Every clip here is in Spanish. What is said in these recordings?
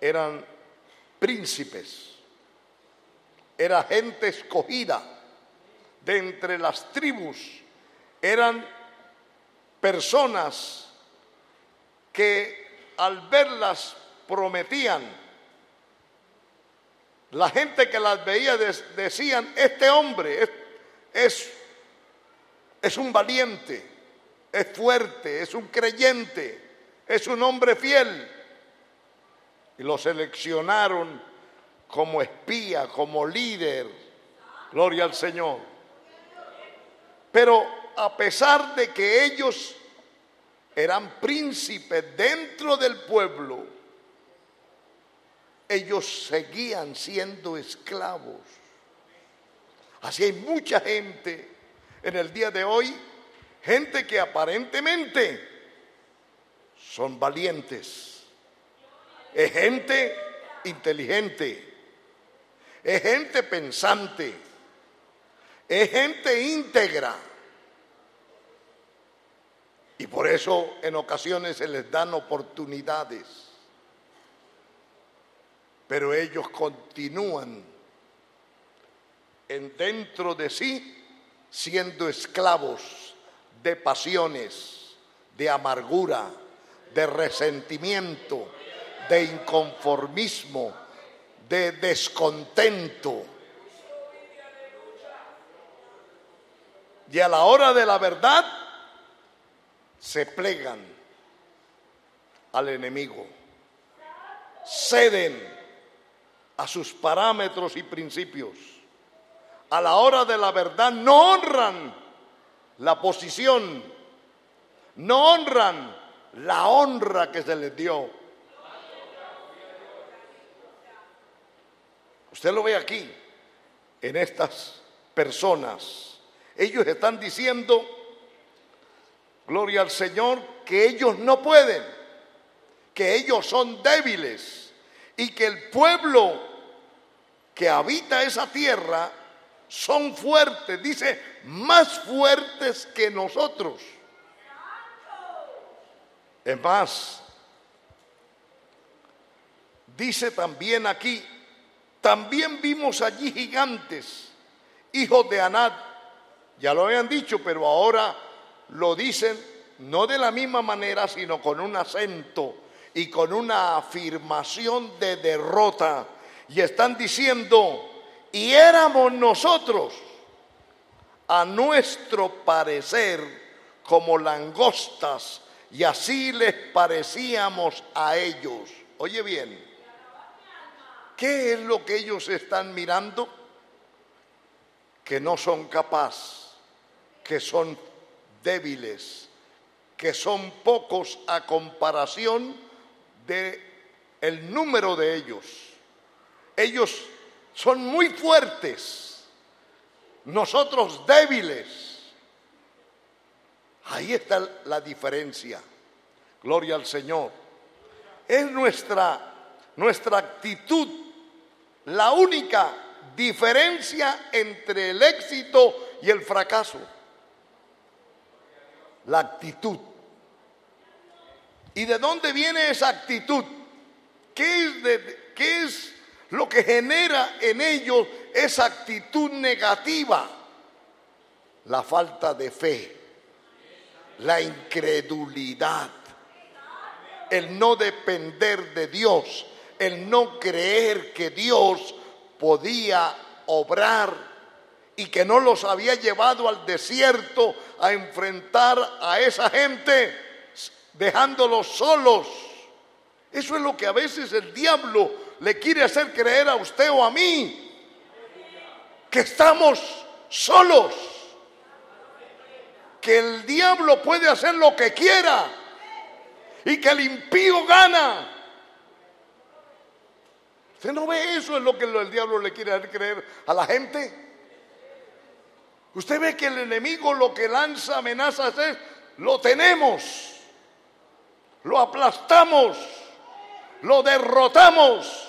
eran príncipes, era gente escogida de entre las tribus, eran personas que al verlas prometían. La gente que las veía decían: este hombre es un valiente, es fuerte, es un creyente, es un hombre fiel. Y lo seleccionaron como espía, como líder. Gloria al Señor. Pero a pesar de que ellos eran príncipes dentro del pueblo, ellos seguían siendo esclavos. Así hay mucha gente en el día de hoy, gente que aparentemente son valientes, es gente inteligente, es gente pensante, es gente íntegra. Y por eso en ocasiones se les dan oportunidades. Pero ellos continúan dentro de sí siendo esclavos de pasiones, de amargura, de resentimiento, de inconformismo, de descontento. Y a la hora de la verdad se plegan al enemigo, ceden a sus parámetros y principios. A la hora de la verdad no honran la posición, no honran la honra que se les dio. Usted lo ve aquí, en estas personas. Ellos están diciendo, gloria al Señor, que ellos no pueden, que ellos son débiles y que el pueblo que habita esa tierra son fuertes, dice, más fuertes que nosotros. Es más, dice también aquí, también vimos allí gigantes, hijos de Anat. Ya lo habían dicho, pero ahora lo dicen no de la misma manera, sino con un acento y con una afirmación de derrota. Y están diciendo, y éramos nosotros, a nuestro parecer, como langostas, y así les parecíamos a ellos. Oye bien, ¿qué es lo que ellos están mirando? Que no son capaces, que son débiles, que son pocos a comparación de el número de ellos. Ellos son muy fuertes, nosotros débiles. Ahí está la diferencia. Gloria al Señor. Es nuestra actitud la única diferencia entre el éxito y el fracaso. La actitud. ¿Y de dónde viene esa actitud? ¿Qué es lo que genera en ellos esa actitud negativa? La falta de fe, la incredulidad, el no depender de Dios, el no creer que Dios podía obrar y que no los había llevado al desierto a enfrentar a esa gente dejándolos solos. Eso es lo que a veces el diablo le quiere hacer creer a usted o a mí, que estamos solos, que el diablo puede hacer lo que quiera y que el impío gana. ¿Usted no ve eso? Es lo que el diablo le quiere hacer creer a la gente. Usted ve que el enemigo lo que lanza amenazas es, lo tenemos, lo aplastamos, lo derrotamos.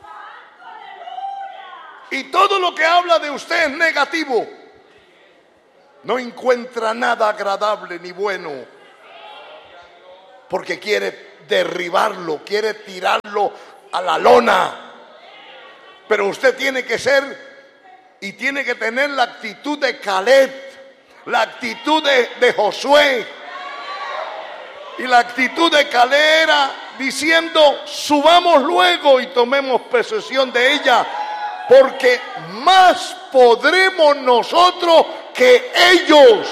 Y todo lo que habla de usted es negativo. No encuentra nada agradable ni bueno, porque quiere derribarlo, quiere tirarlo a la lona. Pero usted tiene que ser y tiene que tener la actitud de Caleb, la actitud de Josué. Y la actitud de Caleb era diciendo: subamos luego y tomemos posesión de ella, porque más podremos nosotros que ellos.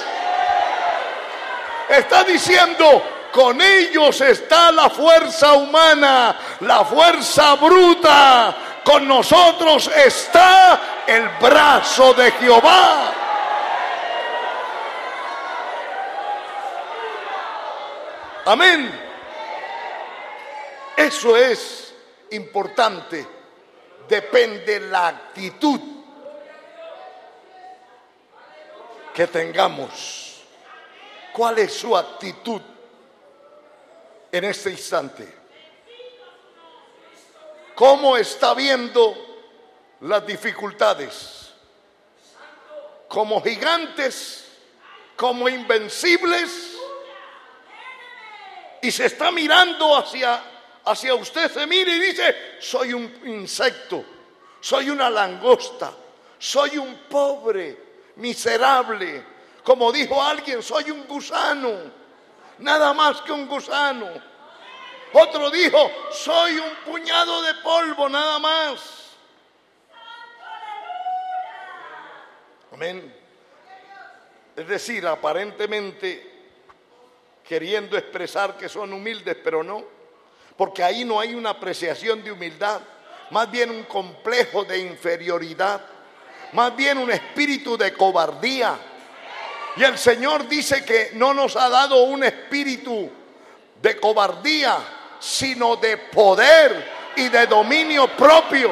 Está diciendo: con ellos está la fuerza humana, la fuerza bruta. Con nosotros está el brazo de Jehová. Amén. Eso es importante. Depende la actitud que tengamos. ¿Cuál es su actitud en este instante? ¿Cómo está viendo las dificultades? ¿Como gigantes? ¿Como invencibles? Y se está mirando hacia usted, se mira y dice: soy un insecto, soy una langosta, soy un pobre, miserable. Como dijo alguien, soy un gusano, nada más que un gusano. Otro dijo: soy un puñado de polvo, nada más. Amén. Es decir, aparentemente queriendo expresar que son humildes, pero no, porque ahí no hay una apreciación de humildad, más bien un complejo de inferioridad, más bien un espíritu de cobardía. Y el Señor dice que no nos ha dado un espíritu de cobardía, sino de poder y de dominio propio.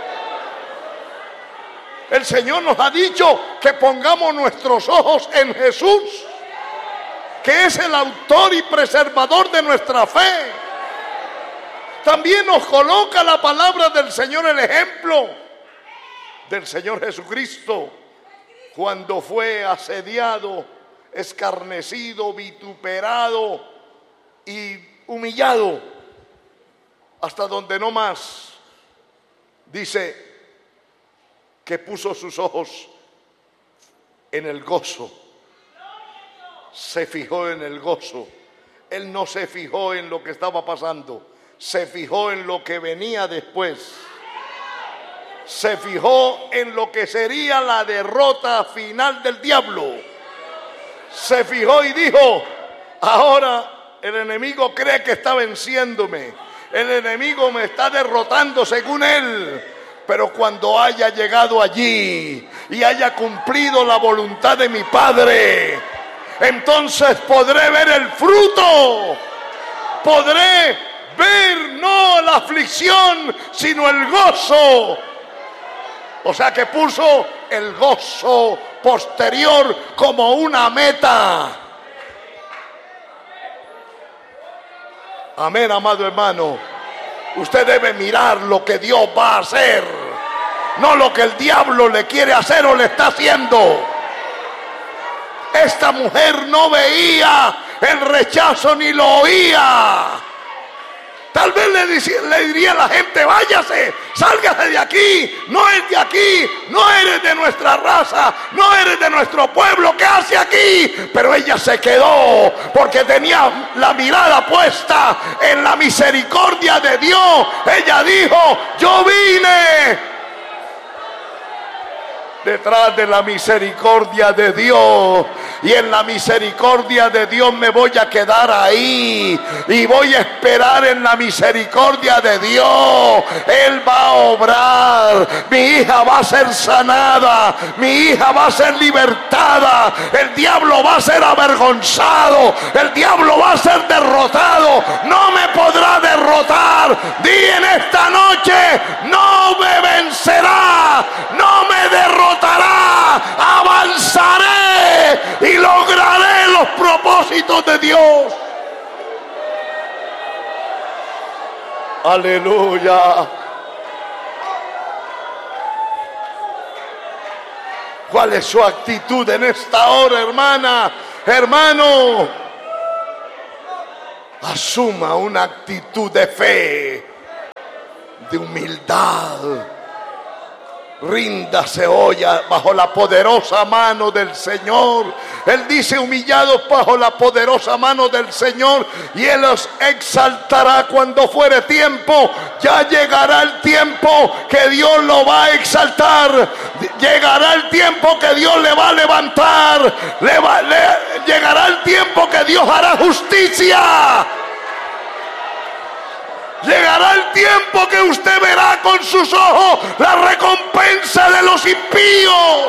El Señor nos ha dicho que pongamos nuestros ojos en Jesús, que es el autor y preservador de nuestra fe. También nos coloca la palabra del Señor, el ejemplo del Señor Jesucristo, cuando fue asediado, escarnecido, vituperado y humillado hasta donde no más. Dice que puso sus ojos en el gozo, se fijó en el gozo. Él no se fijó en lo que estaba pasando, se fijó en lo que venía después. Se fijó en lo que sería la derrota final del diablo. Se fijó y dijo: ahora el enemigo cree que está venciéndome, el enemigo me está derrotando según él. Pero cuando haya llegado allí y haya cumplido la voluntad de mi Padre, entonces podré ver el fruto. Podré ver no la aflicción, sino el gozo. O sea que puso el gozo posterior como una meta. Amén, amado hermano. Usted debe mirar lo que Dios va a hacer, no lo que el diablo le quiere hacer o le está haciendo. Esta mujer no veía el rechazo ni lo oía. Tal vez le diría a la gente: váyase, sálgase de aquí, no es de aquí, no eres de nuestra raza, no eres de nuestro pueblo, ¿qué hace aquí? Pero ella se quedó porque tenía la mirada puesta en la misericordia de Dios. Ella dijo: yo vine detrás de la misericordia de Dios, y en la misericordia de Dios me voy a quedar ahí y voy a esperar en la misericordia de Dios. Él va a obrar, mi hija va a ser sanada, mi hija va a ser libertada, el diablo va a ser avergonzado, el diablo va a ser derrotado, no me podrá derrotar. Di en esta noche: no me vencerá, no me derrotará, avanzaré y lograré los propósitos de Dios. Aleluya. ¿Cuál es su actitud en esta hora, hermana, hermano? Asuma una actitud de fe. de humildad. Ríndase hoy bajo la poderosa mano del Señor. Él dice: humillados bajo la poderosa mano del Señor, y Él los exaltará cuando fuere tiempo. Ya llegará el tiempo que Dios lo va a exaltar. Llegará el tiempo que Dios le va a levantar. Llegará el tiempo que Dios hará justicia. Llegará el tiempo que usted verá con sus ojos la recompensa de los impíos.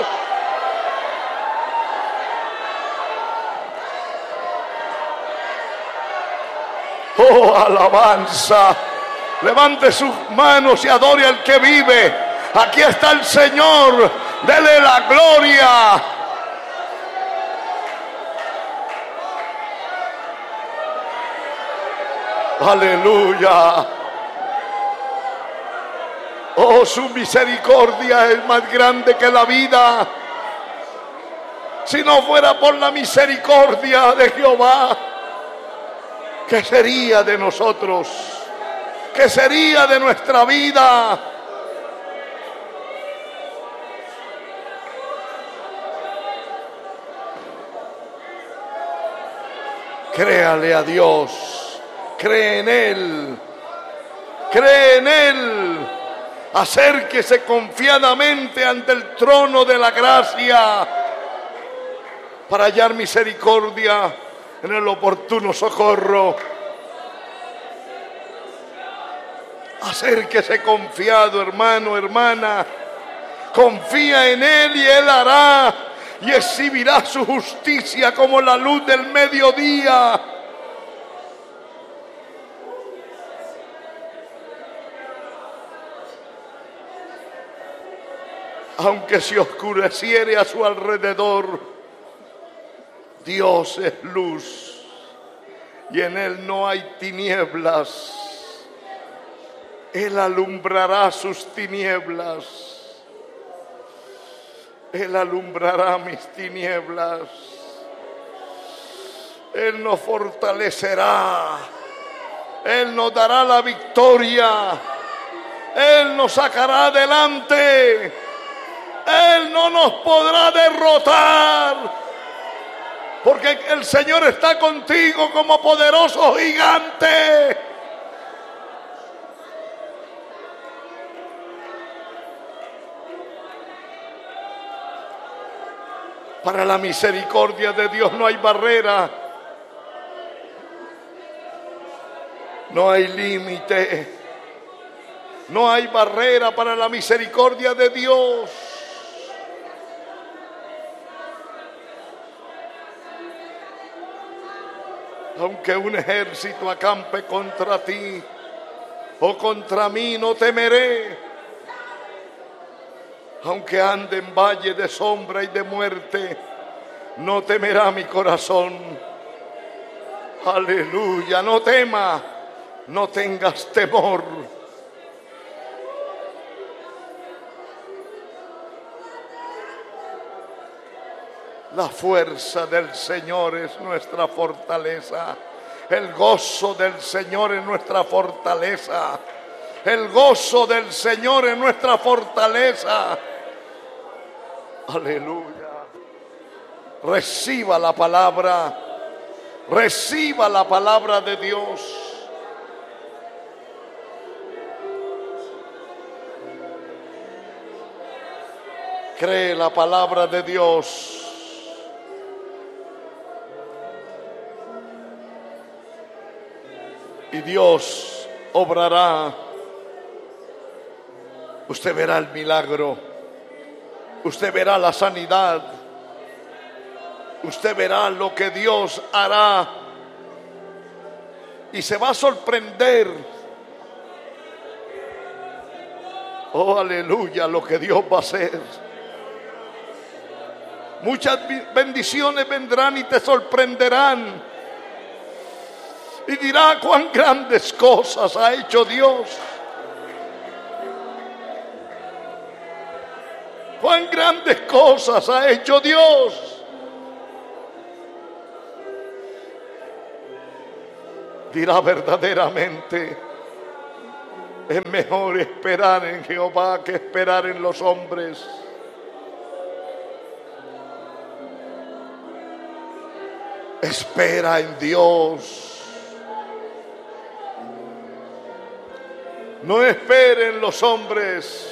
Oh, alabanza. Levante sus manos y adore al que vive. Aquí está el Señor. Dele la gloria. Aleluya. Oh, su misericordia es más grande que la vida. Si no fuera por la misericordia de Jehová, ¿qué sería de nosotros? ¿Qué sería de nuestra vida? Créale a Dios. Cree en Él. Cree en Él. Acérquese confiadamente ante el trono de la gracia para hallar misericordia en el oportuno socorro. Acérquese confiado, hermano, hermana. Confía en Él y Él hará, y exhibirá su justicia como la luz del mediodía. Aunque se oscureciere a su alrededor, Dios es luz y en Él no hay tinieblas. Él alumbrará sus tinieblas. Él alumbrará mis tinieblas. Él nos fortalecerá. Él nos dará la victoria. Él nos sacará adelante. Él no nos podrá derrotar, porque el Señor está contigo como poderoso gigante. Para la misericordia de Dios no hay barrera, no hay límite, no hay barrera para la misericordia de Dios. Aunque un ejército acampe contra ti o contra mí, no temeré. Aunque ande en valle de sombra y de muerte, no temerá mi corazón. Aleluya, no tema, no tengas temor. La fuerza del Señor es nuestra fortaleza. El gozo del Señor es nuestra fortaleza. El gozo del Señor es nuestra fortaleza. Aleluya. Reciba la palabra. Reciba la palabra de Dios. Cree la palabra de Dios. Y Dios obrará. Usted verá el milagro. Usted verá la sanidad. Usted verá lo que Dios hará. Y se va a sorprender. Oh, aleluya, lo que Dios va a hacer. Muchas bendiciones vendrán y te sorprenderán. Y dirá: cuán grandes cosas ha hecho Dios. Cuán grandes cosas ha hecho Dios. Dirá verdaderamente: Es mejor esperar en Jehová que esperar en los hombres. Espera en Dios. No esperen los hombres.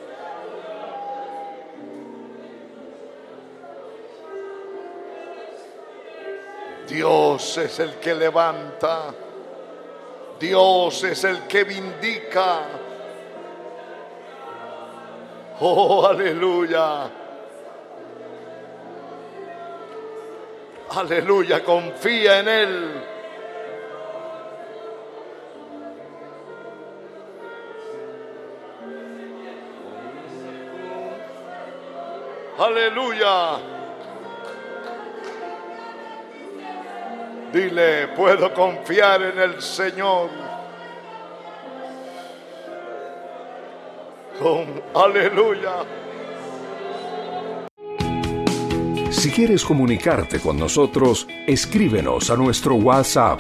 Dios es el que levanta. Dios es el que vindica. Oh, aleluya. Aleluya, confía en Él. Aleluya. Dile, puedo confiar en el Señor. Aleluya. Si quieres comunicarte con nosotros, escríbenos a nuestro WhatsApp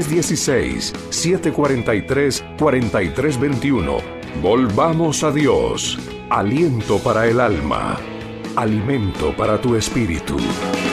316-743-4321. Volvamos a Dios. Aliento para el alma. Alimento para tu espíritu.